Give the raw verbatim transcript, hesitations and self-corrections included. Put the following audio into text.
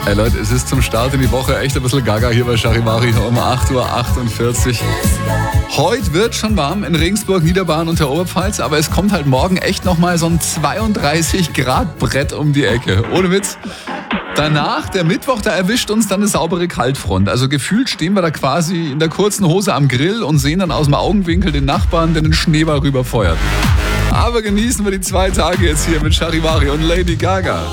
Ey Leute, es ist zum Start in die Woche echt ein bisschen gaga hier bei Charivari um acht Uhr achtundvierzig. Heute wird schon warm in Regensburg, Niederbayern und der Oberpfalz, aber es kommt halt morgen echt nochmal so ein zweiunddreißig Grad Brett um die Ecke. Ohne Witz. Danach, der Mittwoch, da erwischt uns dann eine saubere Kaltfront. Also gefühlt stehen wir da quasi in der kurzen Hose am Grill und sehen dann aus dem Augenwinkel den Nachbarn, der den Schneeball rüberfeuert. Aber genießen wir die zwei Tage jetzt hier mit Charivari und Lady Gaga.